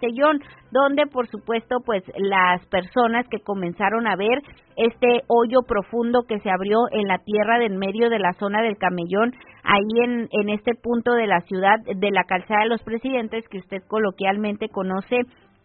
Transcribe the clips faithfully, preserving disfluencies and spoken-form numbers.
Castellón, donde por supuesto pues las personas que comenzaron a ver este hoyo profundo que se abrió en la tierra del medio de la zona del Camellón, ahí en, en este punto de la ciudad, de la Calzada de los Presidentes, que usted coloquialmente conoce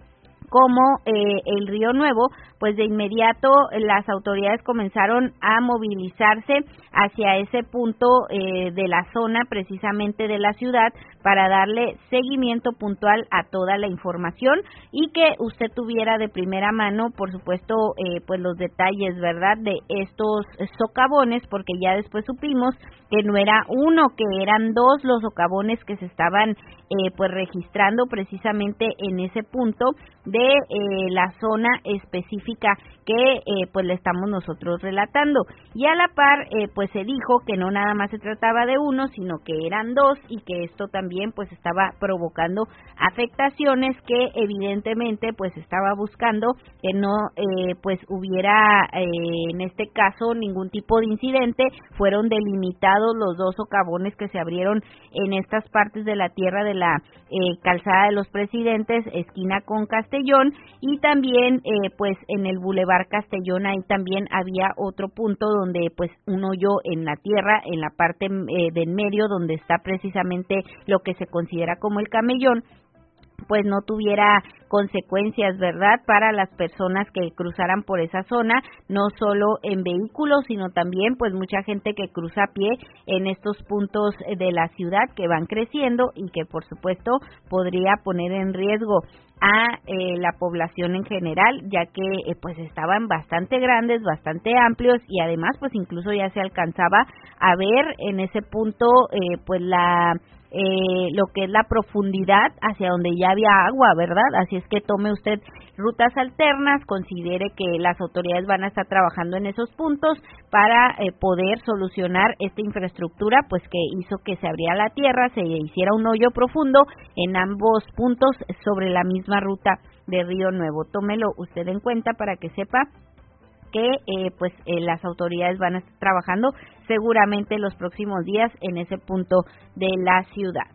como eh, el Río Nuevo, pues de inmediato las autoridades comenzaron a movilizarse hacia ese punto eh, de la zona precisamente de la ciudad para darle seguimiento puntual a toda la información y que usted tuviera de primera mano, por supuesto, eh, pues los detalles, ¿verdad?, de estos socavones, porque ya después supimos que no era uno, que eran dos los socavones que se estaban eh, pues registrando precisamente en ese punto de eh, la zona específica que eh, pues le estamos nosotros relatando. Y a la par eh, pues se dijo que no nada más se trataba de uno, sino que eran dos y que esto también pues estaba provocando afectaciones que evidentemente pues estaba buscando que no eh, pues hubiera eh, en este caso ningún tipo de incidente. Fueron delimitados los dos socavones que se abrieron en estas partes de la tierra de la eh, Calzada de los Presidentes, esquina con Castellón, y también eh, pues en el Boulevard Castellón ahí también había otro punto donde pues un hoyo en la tierra, en la parte eh, del medio donde está precisamente lo que se considera como el Camellón, pues no tuviera consecuencias, ¿verdad?, para las personas que cruzaran por esa zona, no solo en vehículos, sino también pues mucha gente que cruza a pie en estos puntos de la ciudad que van creciendo y que por supuesto podría poner en riesgo a eh, la población en general, ya que eh, pues estaban bastante grandes, bastante amplios y además pues incluso ya se alcanzaba a ver en ese punto eh, pues la Eh, lo que es la profundidad hacia donde ya había agua, ¿verdad? Así es que tome usted rutas alternas, considere que las autoridades van a estar trabajando en esos puntos para eh, poder solucionar esta infraestructura, pues que hizo que se abriera la tierra, se hiciera un hoyo profundo en ambos puntos sobre la misma ruta de Río Nuevo. Tómelo usted en cuenta para que sepa que eh, pues eh, las autoridades van a estar trabajando seguramente los próximos días en ese punto de la ciudad.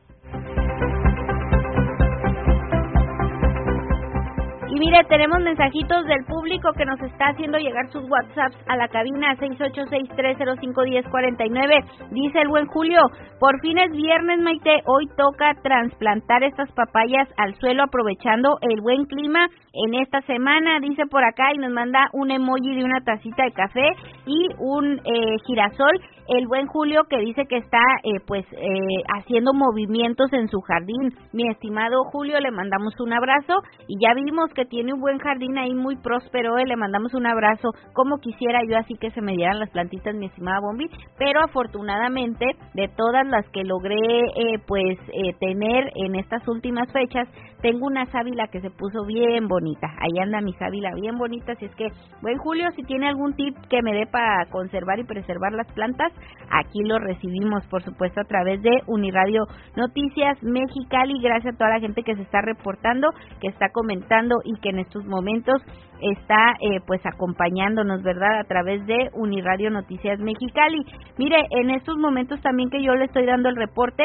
Y mire, tenemos mensajitos del público que nos está haciendo llegar sus WhatsApps a la cabina seis ocho seis, tres cero cinco, uno cero cuatro nueve. Dice el buen Julio, por fin es viernes, Maite, hoy toca trasplantar estas papayas al suelo aprovechando el buen clima en esta semana, dice por acá, y nos manda un emoji de una tacita de café y un eh, girasol. El buen Julio que dice que está eh, pues eh, haciendo movimientos en su jardín. Mi estimado Julio, le mandamos un abrazo y ya vimos que tiene un buen jardín ahí muy próspero, eh, le mandamos un abrazo. Como quisiera yo así que se me dieran las plantitas, mi estimada Bombi, pero afortunadamente de todas las que logré eh, pues eh, tener en estas últimas fechas, tengo una sábila que se puso bien bonita. Ahí anda mi sábila bien bonita, así es que buen Julio, si tiene algún tip que me dé para conservar y preservar las plantas, aquí lo recibimos, por supuesto, a través de Uniradio Noticias Mexicali. Gracias a toda la gente que se está reportando, que está comentando y que en estos momentos está eh, pues acompañándonos, ¿verdad?, a través de Uniradio Noticias Mexicali. Mire, en estos momentos también que yo le estoy dando el reporte,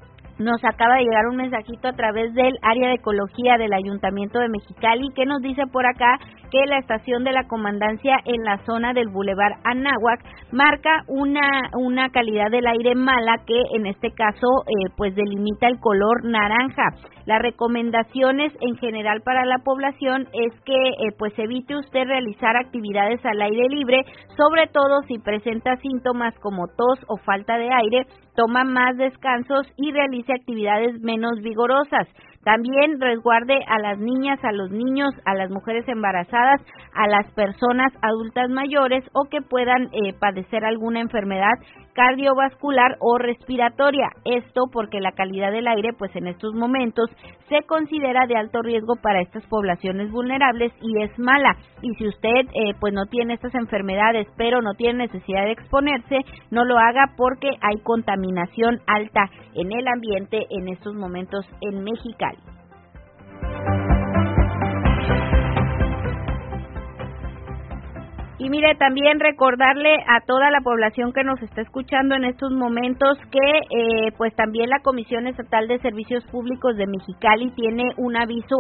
nos acaba de llegar un mensajito a través del área de ecología del Ayuntamiento de Mexicali que nos dice por acá que la estación de la comandancia en la zona del Boulevard Anáhuac marca una una calidad del aire mala que en este caso eh, pues delimita el color naranja. Las recomendaciones en general para la población es que eh, pues evite usted realizar actividades al aire libre, sobre todo si presenta síntomas como tos o falta de aire, toma más descansos y realice actividades menos vigorosas. También resguarde a las niñas, a los niños, a las mujeres embarazadas, a las personas adultas mayores o que puedan eh, padecer alguna enfermedad cardiovascular o respiratoria. Esto porque la calidad del aire, pues en estos momentos se considera de alto riesgo para estas poblaciones vulnerables y es mala. Y si usted eh, pues no tiene estas enfermedades, pero no tiene necesidad de exponerse, no lo haga porque hay contaminación alta en el ambiente en estos momentos en Mexicali. Y mire, también recordarle a toda la población que nos está escuchando en estos momentos que eh, pues también la Comisión Estatal de Servicios Públicos de Mexicali tiene un aviso